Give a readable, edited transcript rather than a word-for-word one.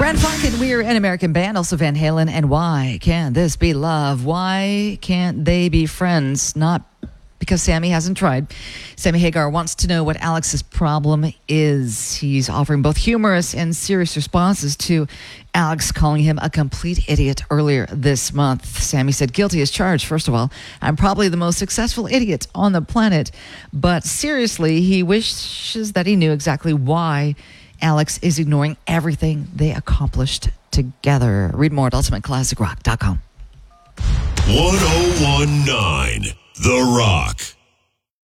Grand Funk and We're an American Band, also Van Halen. And why can't this be love? Why can't they be friends? Not because Sammy hasn't tried. Sammy Hagar wants to know what Alex's problem is. He's offering both humorous and serious responses to Alex calling him a complete idiot earlier this month. Sammy said, guilty as charged. First of all, I'm probably the most successful idiot on the planet. But seriously, he wishes that he knew exactly why Alex is ignoring everything they accomplished together. Read more at ultimateclassicrock.com. 1019 The Rock.